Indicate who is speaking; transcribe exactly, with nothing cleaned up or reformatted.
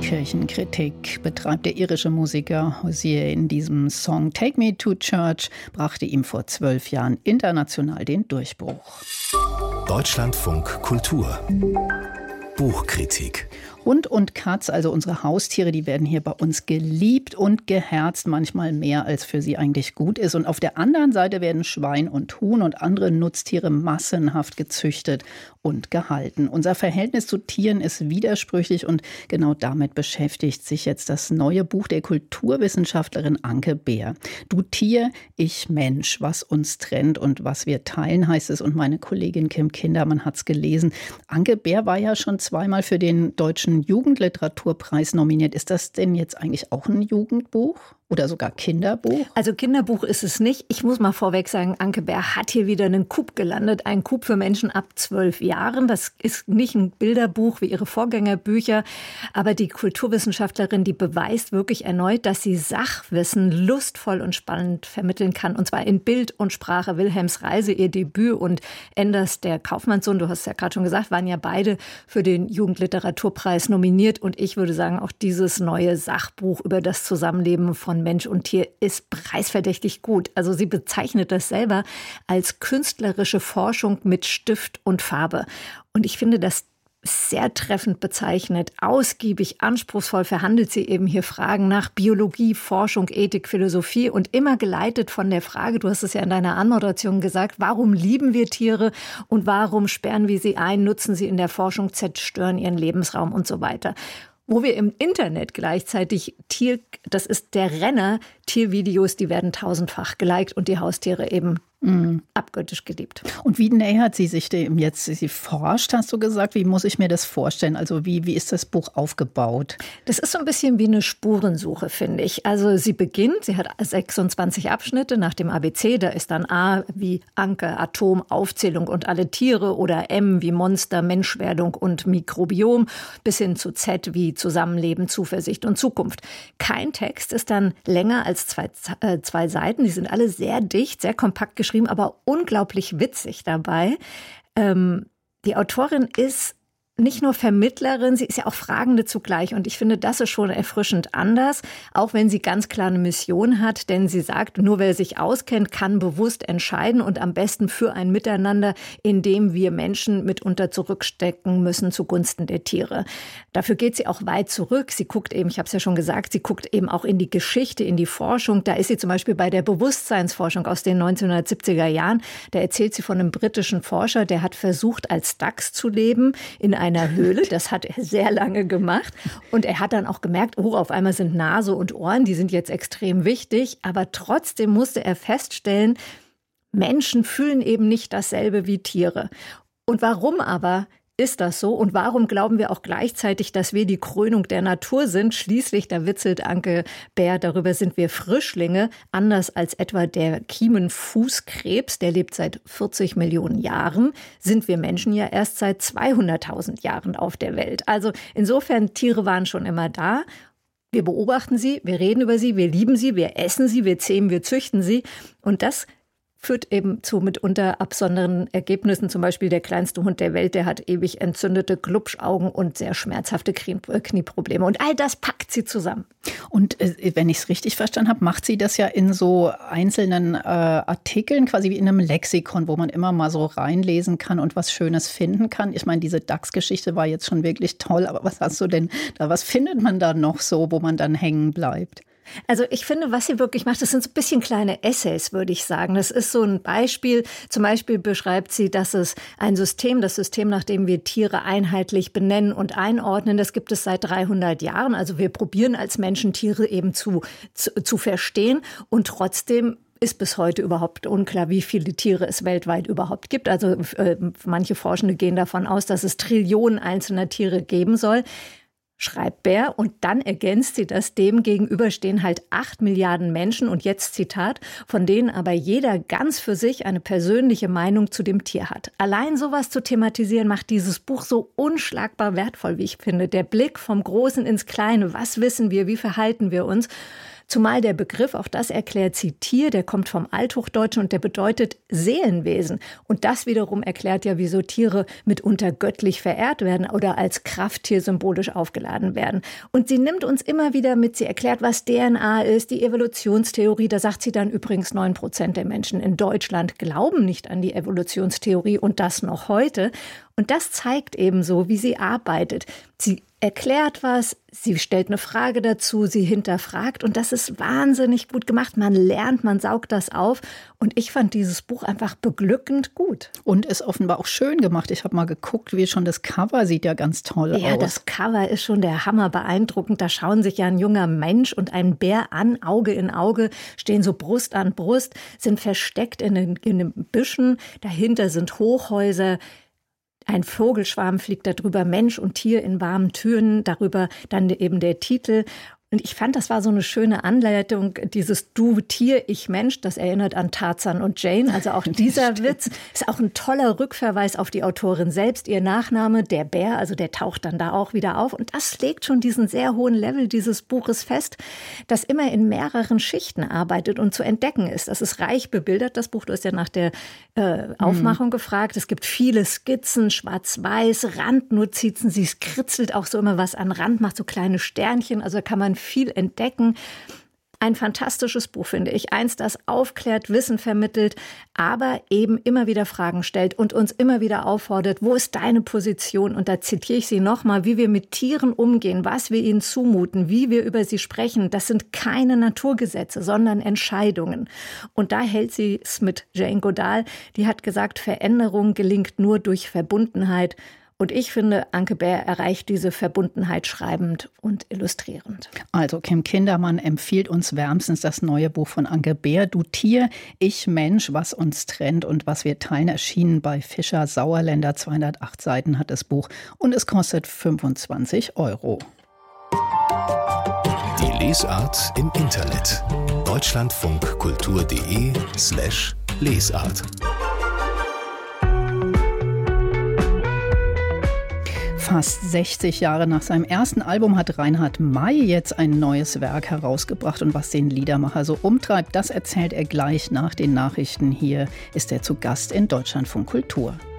Speaker 1: Kirchenkritik betreibt der irische Musiker Hozier in diesem Song Take Me to Church, brachte ihm vor zwölf Jahren international den Durchbruch.
Speaker 2: Deutschlandfunk Kultur. Buchkritik.
Speaker 1: Hund und Katz, also unsere Haustiere, die werden hier bei uns geliebt und geherzt, manchmal mehr, als für sie eigentlich gut ist. Und auf der anderen Seite werden Schwein und Huhn und andere Nutztiere massenhaft gezüchtet und gehalten. Unser Verhältnis zu Tieren ist widersprüchlich und genau damit beschäftigt sich jetzt das neue Buch der Kulturwissenschaftlerin Anke Beer. Du Tier, ich Mensch, was uns trennt und was wir teilen, heißt es. Und meine Kollegin Kim Kindermann hat es gelesen. Anke Beer war ja schon zweimal für den Deutschen Jugendliteraturpreis nominiert. Ist das denn jetzt eigentlich auch ein Jugendbuch oder sogar Kinderbuch?
Speaker 3: Also Kinderbuch ist es nicht. Ich muss mal vorweg sagen, Anke Beer hat hier wieder einen Coup gelandet. Ein Coup für Menschen ab zwölf Jahren. Das ist nicht ein Bilderbuch wie ihre Vorgängerbücher. Aber die Kulturwissenschaftlerin, die beweist wirklich erneut, dass sie Sachwissen lustvoll und spannend vermitteln kann. Und zwar in Bild und Sprache. Wilhelms Reise, ihr Debüt, und Enders, der Kaufmannssohn, du hast es ja gerade schon gesagt, waren ja beide für den Jugendliteraturpreis nominiert. Und ich würde sagen, auch dieses neue Sachbuch über das Zusammenleben von Mensch und Tier ist preisverdächtig gut. Also sie bezeichnet das selber als künstlerische Forschung mit Stift und Farbe. Und ich finde das sehr treffend bezeichnet. Ausgiebig, anspruchsvoll verhandelt sie eben hier Fragen nach Biologie, Forschung, Ethik, Philosophie und immer geleitet von der Frage, du hast es ja in deiner Anmoderation gesagt, warum lieben wir Tiere und warum sperren wir sie ein, nutzen sie in der Forschung, zerstören ihren Lebensraum und so weiter. Wo wir im Internet gleichzeitig Tier, das ist der Renner, Tiervideos, die werden tausendfach geliked und die Haustiere eben mm. abgöttisch geliebt.
Speaker 1: Und wie nähert sie sich dem jetzt? Sie forscht, hast du gesagt. Wie muss ich mir das vorstellen? Also wie, wie ist das Buch aufgebaut?
Speaker 3: Das ist so ein bisschen wie eine Spurensuche, finde ich. Also sie beginnt, sie hat sechsundzwanzig Abschnitte nach dem A B C. Da ist dann A wie Anke, Atom, Aufzählung und alle Tiere, oder M wie Monster, Menschwerdung und Mikrobiom, bis hin zu Z wie Zusammenleben, Zuversicht und Zukunft. Kein Text ist dann länger als zwei, äh, zwei Seiten. Die sind alle sehr dicht, sehr kompakt geschrieben, aber unglaublich witzig dabei. Ähm, die Autorin ist nicht nur Vermittlerin, sie ist ja auch Fragende zugleich. Und ich finde, das ist schon erfrischend anders, auch wenn sie ganz klar eine Mission hat. Denn sie sagt, nur wer sich auskennt, kann bewusst entscheiden und am besten für ein Miteinander, in dem wir Menschen mitunter zurückstecken müssen zugunsten der Tiere. Dafür geht sie auch weit zurück. Sie guckt eben, ich habe es ja schon gesagt, sie guckt eben auch in die Geschichte, in die Forschung. Da ist sie zum Beispiel bei der Bewusstseinsforschung aus den neunzehnhundertsiebziger Jahren. Da erzählt sie von einem britischen Forscher, der hat versucht, als Dachs zu leben in einer Höhle. Das hat er sehr lange gemacht. Und er hat dann auch gemerkt, oh, auf einmal sind Nase und Ohren, die sind jetzt extrem wichtig. Aber trotzdem musste er feststellen, Menschen fühlen eben nicht dasselbe wie Tiere. Und warum aber ist das so? Und warum glauben wir auch gleichzeitig, dass wir die Krönung der Natur sind? Schließlich, da witzelt Anke Beer, darüber sind wir Frischlinge, anders als etwa der Kiemenfußkrebs, der lebt seit vierzig Millionen Jahren, sind wir Menschen ja erst seit zweihunderttausend Jahren auf der Welt. Also insofern, Tiere waren schon immer da. Wir beobachten sie, wir reden über sie, wir lieben sie, wir essen sie, wir zähmen, wir züchten sie. Und das führt eben zu mitunter besonderen Ergebnissen. Zum Beispiel der kleinste Hund der Welt, der hat ewig entzündete Glubschaugen und sehr schmerzhafte Knieprobleme. Und all das packt sie zusammen.
Speaker 1: Und äh, wenn ich es richtig verstanden habe, macht sie das ja in so einzelnen äh, Artikeln, quasi wie in einem Lexikon, wo man immer mal so reinlesen kann und was Schönes finden kann. Ich meine, diese Dachsgeschichte war jetzt schon wirklich toll, aber was hast du denn da? Was findet man da noch so, wo man dann hängen bleibt?
Speaker 3: Also ich finde, was sie wirklich macht, das sind so ein bisschen kleine Essays, würde ich sagen. Das ist so ein Beispiel. Zum Beispiel beschreibt sie, dass es ein System, das System, nach dem wir Tiere einheitlich benennen und einordnen, das gibt es seit dreihundert Jahren. Also wir probieren als Menschen Tiere eben zu, zu, zu verstehen, und trotzdem ist bis heute überhaupt unklar, wie viele Tiere es weltweit überhaupt gibt. Also äh, manche Forschende gehen davon aus, dass es Trillionen einzelner Tiere geben soll. Schreibt Beer, und dann ergänzt sie das, dem gegenüber stehen halt acht Milliarden Menschen, und jetzt Zitat, von denen aber jeder ganz für sich eine persönliche Meinung zu dem Tier hat. Allein sowas zu thematisieren macht dieses Buch so unschlagbar wertvoll, wie ich finde. Der Blick vom Großen ins Kleine, was wissen wir, wie verhalten wir uns? Zumal der Begriff, auch das erklärt sie, Tier, der kommt vom Althochdeutschen und der bedeutet Seelenwesen. Und das wiederum erklärt ja, wieso Tiere mitunter göttlich verehrt werden oder als Krafttier symbolisch aufgeladen werden. Und sie nimmt uns immer wieder mit, sie erklärt, was D N A ist, die Evolutionstheorie. Da sagt sie dann übrigens, neun Prozent der Menschen in Deutschland glauben nicht an die Evolutionstheorie und das noch heute. Und das zeigt eben so, wie sie arbeitet. Sie erklärt was, sie stellt eine Frage dazu, sie hinterfragt und das ist wahnsinnig gut gemacht. Man lernt, man saugt das auf und ich fand dieses Buch einfach beglückend gut.
Speaker 1: Und ist offenbar auch schön gemacht. Ich habe mal geguckt, wie schon das Cover sieht ja ganz toll
Speaker 3: ja,
Speaker 1: aus.
Speaker 3: Ja, das Cover ist schon der Hammer beeindruckend. Da schauen sich ja ein junger Mensch und ein Bär an, Auge in Auge, stehen so Brust an Brust, sind versteckt in den, in den Büschen. Dahinter sind Hochhäuser. Ein Vogelschwarm fliegt darüber, Mensch und Tier in warmen Türen, darüber dann eben der Titel. Und ich fand, das war so eine schöne Anleitung, dieses Du Tier, ich Mensch, das erinnert an Tarzan und Jane. Also auch dieser Witz ist auch ein toller Rückverweis auf die Autorin selbst. Ihr Nachname, der Bär, also der taucht dann da auch wieder auf. Und das legt schon diesen sehr hohen Level dieses Buches fest, das immer in mehreren Schichten arbeitet und zu entdecken ist. Das ist reich bebildert, das Buch. Du hast ja nach der äh, Aufmachung mhm. gefragt. Es gibt viele Skizzen, schwarz-weiß, Randnotizen. Sie kritzelt auch so immer was an Rand, macht so kleine Sternchen. Also kann man viel entdecken. Ein fantastisches Buch, finde ich. Eins, das aufklärt, Wissen vermittelt, aber eben immer wieder Fragen stellt und uns immer wieder auffordert, wo ist deine Position? Und da zitiere ich sie nochmal, wie wir mit Tieren umgehen, was wir ihnen zumuten, wie wir über sie sprechen. Das sind keine Naturgesetze, sondern Entscheidungen. Und da hält sie es mit Jane Goodall. Die hat gesagt, Veränderung gelingt nur durch Verbundenheit. Und ich finde, Anke Bär erreicht diese Verbundenheit schreibend und illustrierend.
Speaker 1: Also Kim Kindermann empfiehlt uns wärmstens das neue Buch von Anke Bär, Du Tier, ich Mensch, was uns trennt und was wir teilen, erschienen bei Fischer Sauerländer. zweihundertacht Seiten hat das Buch und es kostet fünfundzwanzig Euro.
Speaker 2: Die Lesart im Internet. deutschlandfunkkultur.de slash Lesart.
Speaker 1: Fast sechzig Jahre nach seinem ersten Album hat Reinhard May jetzt ein neues Werk herausgebracht. Und was den Liedermacher so umtreibt, das erzählt er gleich nach den Nachrichten. Hier ist er zu Gast in Deutschlandfunk Kultur.